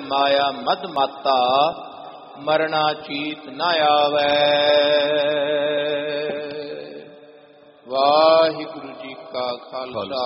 ਮਾਇਆ ਮਦ ਮਾਤਾ, ਮਰਨਾ ਚੀਤ ਨ ਆਵੈ। ਵਾਹਿਗੁਰੂ ਜੀ ਕਾ ਖਾਲਸਾ,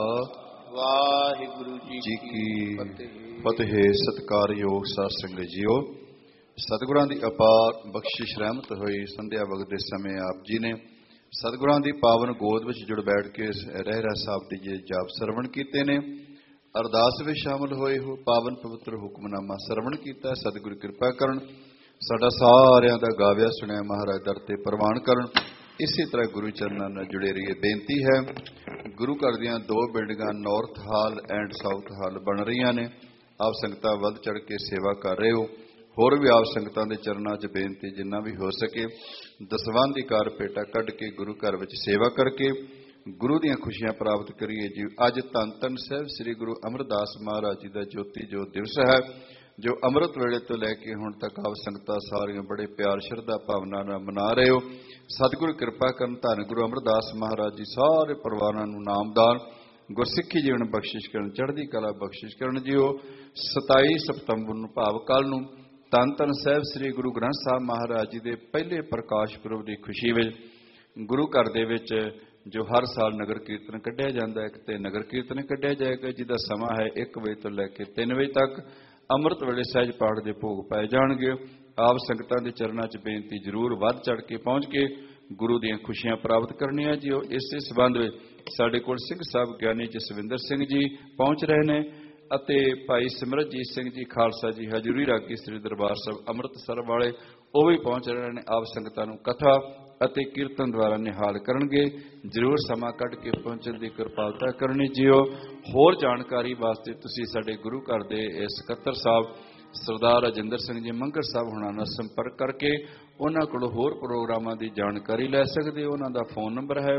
ਵਾਹਿਗੁਰੂ ਜੀ ਕੀ ਫਤਿਹ। ਸਤਿਕਾਰਯੋਗ ਸਾਧ ਸੰਗਤ ਜੀਓ, ਸਤਿਗੁਰਾਂ ਦੀ ਅਪਾਰ ਬਖਸ਼ਿਸ਼ ਰਹਿਮਤ ਹੋਈ। ਸੰਧਿਆ ਵਕਤ ਦੇ ਸਮੇਂ ਆਪ ਜੀ ਨੇ ਸਤਿਗੁਰਾਂ ਦੀ ਪਾਵਨ ਗੋਦ ਵਿੱਚ ਜੁੜ ਬੈਠ ਕੇ ਰਹਿ ਰਹਿ ਸਾਹਿਬ ਦੇ ਜੇ ਜਾਪ ਸਰਵਣ ਕੀਤੇ ਨੇ। ਅਰਦਾਸ ਵਿੱਚ ਸ਼ਾਮਲ ਹੋਏ ਹੋ ਪਾਵਨ ਪਵਿੱਤਰ ਹੁਕਮਨਾਮਾ ਸਰਵਣ ਕੀਤਾ। ਸਤਿਗੁਰੂ ਕਿਰਪਾ ਕਰਨ, ਸਾਡਾ ਸਾਰਿਆਂ ਦਾ ਗਾਵਿਆ ਸੁਣਿਆ ਮਹਾਰਾਜ ਦਰ ਤੇ ਪ੍ਰਵਾਨ ਕਰਨ। ਇਸੇ ਤਰ੍ਹਾਂ ਗੁਰੂ ਚਰਨਾਂ ਨਾਲ ਜੁੜੇ ਰਹੀਏ। ਬੇਨਤੀ ਹੈ, ਗੁਰੂ ਘਰ ਦੀਆਂ 2 ਬਿਲਡਿੰਗਾਂ ਨਾਰਥ ਹਾਲ ਐਂਡ ਸਾਊਥ ਹਾਲ ਬਣ ਰਹੀਆਂ ਨੇ। ਆਪ ਸੰਗਤਾਂ ਵੱਧ ਚੜ ਕੇ ਸੇਵਾ ਕਰ ਰਹੇ ਹੋ। ਹੋਰ ਵੀ ਆਪ ਸੰਗਤਾਂ ਦੇ ਚਰਨਾਂ 'ਚ ਬੇਨਤੀ, ਜਿੰਨਾ ਵੀ ਹੋ ਸਕੇ ਦਸਵੰਧ ਦੀ ਕਾਰਪੇਟਾ ਕੱਢ ਕੇ ਗੁਰੂ ਘਰ ਵਿੱਚ ਸੇਵਾ ਕਰਕੇ ਗੁਰੂ ਦੀਆਂ ਖੁਸ਼ੀਆਂ ਪ੍ਰਾਪਤ ਕਰੀਏ ਜੀ। ਅੱਜ ਧੰਨ ਧੰਨ ਸਾਹਿਬ ਸ੍ਰੀ ਗੁਰੂ ਅਮਰਦਾਸ ਮਹਾਰਾਜ ਜੀ ਦਾ ਜੋਤੀ ਜੋਤ ਦਿਵਸ ਹੈ, ਜੋ ਅੰਮ੍ਰਿਤ ਵੇਲੇ ਤੋਂ ਲੈ ਕੇ ਹੁਣ ਤੱਕ ਆਪ ਸੰਗਤਾਂ ਸਾਰੀਆਂ ਬੜੇ ਪਿਆਰ ਸ਼ਰਧਾ ਭਾਵਨਾ ਨਾਲ ਮਨਾ ਰਹੇ ਹੋ। ਸਤਿਗੁਰੂ ਕਿਰਪਾ ਕਰਨ, ਧੰਨ ਗੁਰੂ ਅਮਰਦਾਸ ਮਹਾਰਾਜ ਜੀ ਸਾਰੇ ਪਰਿਵਾਰਾਂ ਨੂੰ ਨਾਮਦਾਨ ਗੁਰਸਿੱਖੀ ਜੀਵਨ ਬਖਸ਼ਿਸ਼ ਕਰਨ, ਚੜ੍ਹਦੀ ਕਲਾ ਬਖਸ਼ਿਸ਼ ਕਰਨ ਜੀਓ। 27 ਸਤੰਬਰ ਨੂੰ ਭਾਵ ਕੱਲ੍ਹ ਨੂੰ ਧੰਨ ਧੰਨ ਸਾਹਿਬ ਸ੍ਰੀ ਗੁਰੂ ਗ੍ਰੰਥ ਸਾਹਿਬ ਮਹਾਰਾਜ ਜੀ ਦੇ ਪਹਿਲੇ ਪ੍ਰਕਾਸ਼ ਪੁਰਬ ਦੀ ਖੁਸ਼ੀ ਵਿੱਚ ਗੁਰੂ ਘਰ ਦੇ ਵਿੱਚ ਜੋ ਹਰ ਸਾਲ ਨਗਰ ਕੀਰਤਨ ਕੱਢਿਆ ਜਾਂਦਾ ਹੈ, ਤੇ ਨਗਰ ਕੀਰਤਨ ਕੱਢਿਆ ਜਾਏਗਾ ਜਿਹਦਾ ਸਮਾਂ ਹੈ 1 ਵਜੇ ਤੋਂ ਲੈ ਕੇ 3 ਵਜੇ ਤੱਕ। ਅੰਮ੍ਰਿਤ ਵੇਲੇ ਸਹਿਜ ਪਾਠ ਦੇ ਭੋਗ ਪਾਏ ਜਾਣਗੇ। ਆਪ ਸੰਗਤਾਂ ਦੇ ਚਰਨਾਂ 'ਚ ਬੇਨਤੀ, ਜ਼ਰੂਰ ਵੱਧ ਚੜ ਕੇ ਪਹੁੰਚ ਕੇ ਗੁਰੂ ਦੀਆਂ ਖੁਸ਼ੀਆਂ ਪ੍ਰਾਪਤ ਕਰਨੀਆਂ ਜੀ। ਇਸੇ ਸਬੰਧ ਵਿੱਚ ਸਾਡੇ ਕੋਲ ਸਿੰਘ ਸਾਹਿਬ ਗਿਆਨੀ ਜਸਵਿੰਦਰ ਸਿੰਘ ਜੀ ਪਹੁੰਚ ਰਹੇ ਨੇ ਅਤੇ ਭਾਈ ਸਿਮਰਤਜੀਤ ਸਿੰਘ ਜੀ ਖਾਲਸਾ ਜੀ ਹਜ਼ੂਰੀ ਰਾਗੀ ਸ੍ਰੀ ਦਰਬਾਰ ਸਾਹਿਬ ਅੰਮ੍ਰਿਤਸਰ ਵਾਲੇ, ਉਹ ਵੀ ਪਹੁੰਚ ਰਹੇ ਨੇ। ਆਪ ਸੰਗਤਾਂ ਨੂੰ ਕਥਾ ਅਤੇ ਕੀਰਤਨ ਦੁਆਰਾ ਨਿਹਾਲ ਕਰਨਗੇ। ਜ਼ਰੂਰ ਸਮਾਂ ਕੱਢ ਕੇ ਪਹੁੰਚਣ ਦੀ ਕਿਰਪਾਲਤਾ ਕਰਨੀ ਜੀਓ। ਹੋਰ ਜਾਣਕਾਰੀ ਵਾਸਤੇ ਤੁਸੀਂ ਸਾਡੇ ਗੁਰੂ ਘਰ ਦੇ ਸਕੱਤਰ ਸਾਹਿਬ ਸਰਦਾਰ ਰਾਜਿੰਦਰ ਸਿੰਘ ਜੀ ਮੰਗਰ ਸਾਹਿਬ ਹੁਣਾਂ ਨਾਲ ਸੰਪਰਕ ਕਰਕੇ ਉਹਨਾਂ ਕੋਲੋਂ ਹੋਰ ਪ੍ਰੋਗਰਾਮਾਂ ਦੀ ਜਾਣਕਾਰੀ ਲੈ ਸਕਦੇ ਹੋ। ਉਹਨਾਂ ਦਾ ਫੋਨ ਨੰਬਰ ਹੈ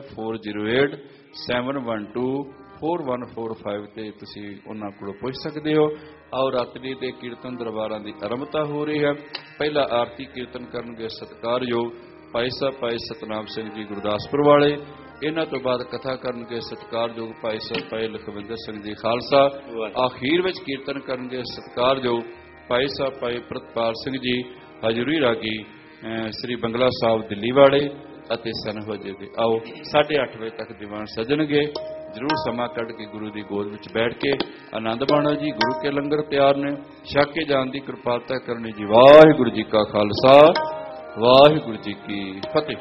4087124145 ਤੇ ਤੁਸੀਂ ਉਹਨਾਂ ਕੋਲੋਂ ਪੁੱਛ ਸਕਦੇ ਹੋ। ਆਓ ਰਾਤਰੀ ਦੇ ਕੀਰਤਨ ਦਰਬਾਰਾਂ ਦੀ ਆਰੰਭਤਾ ਹੋ ਰਹੀ ਹੈ। ਪਹਿਲਾ ਆਰਤੀ ਕੀਰਤਨ ਕਰਨਗੇ ਸਤਿਕਾਰਯੋਗ ਭਾਈ ਸਾਹਿਬ ਭਾਈ ਸਤਨਾਮ ਸਿੰਘ ਜੀ ਗੁਰਦਾਸਪੁਰ ਵਾਲੇ। ਇਹਨਾਂ ਤੋਂ ਬਾਅਦ ਕਥਾ ਕਰਨਗੇ ਸਤਿਕਾਰਯੋਗ ਭਾਈ ਸਾਹਿਬ ਭਾਈ ਲਖਵਿੰਦਰ ਸਿੰਘ ਜੀ ਖਾਲਸਾ। ਆਖੀਰ ਵਿੱਚ ਕੀਰਤਨ ਕਰਨਗੇ ਸਤਿਕਾਰਯੋਗ ਭਾਈ ਸਾਹਿਬ ਭਾਈ ਪ੍ਰਿਤਪਾਲ ਸਿੰਘ ਜੀ ਹਜ਼ੂਰੀ ਰਾਗੀ ਸ੍ਰੀ ਬੰਗਲਾ ਸਾਹਿਬ ਦਿੱਲੀ ਵਾਲੇ ਅਤੇ ਸਨਹੋਜੇ ਦੇ। ਆਓ 8:30 ਵਜੇ ਤੱਕ ਦੀਵਾਨ ਸਜਣਗੇ। ਜ਼ਰੂਰ ਸਮਾਂ ਕੱਢ ਕੇ ਗੁਰੂ ਦੀ ਗੋਦ ਵਿੱਚ ਬੈਠ ਕੇ ਆਨੰਦ ਮਾਣੋ ਜੀ। ਗੁਰੂ ਕੇ ਲੰਗਰ ਤਿਆਰ ਨੇ, ਛਕ ਕੇ ਜਾਣ ਦੀ ਕਿਰਪਾਲਤਾ ਕਰਨੀ ਜੀ। ਵਾਹਿਗੁਰੂ ਜੀ ਕਾ ਖਾਲਸਾ, ਵਾਹਿਗੁਰੂ ਜੀ ਕੀ ਫਤਿਹ।